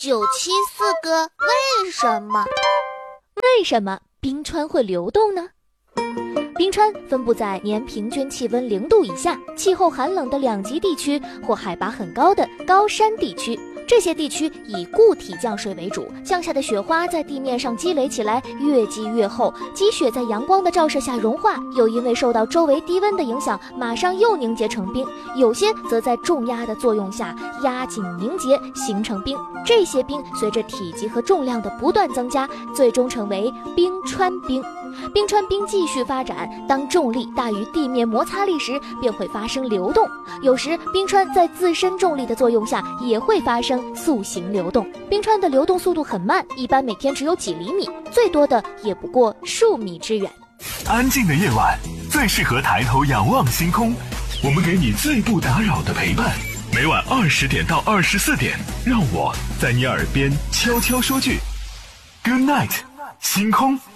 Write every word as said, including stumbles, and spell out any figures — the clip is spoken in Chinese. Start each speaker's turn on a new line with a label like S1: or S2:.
S1: 九七四个为什么？
S2: 为什么冰川会流动呢？冰川分布在年平均气温零度以下、气候寒冷的两极地区或海拔很高的高山地区。这些地区以固体降水为主，降下的雪花在地面上积累起来，越积越厚，积雪在阳光的照射下融化，又因为受到周围低温的影响，马上又凝结成冰。有些则在重压的作用下压紧凝结，形成冰。这些冰随着体积和重量的不断增加，最终成为冰川冰。冰川冰继续发展，当重力大于地面摩擦力时，便会发生流动。有时冰川在自身重力的作用下，也会发生速行流动。冰川的流动速度很慢，一般每天只有几厘米，最多的也不过数米之远。
S3: 安静的夜晚最适合抬头仰望星空，我们给你最不打扰的陪伴。每晚二十点到二十四点，让我在你耳边悄悄说句 Good night， 星空。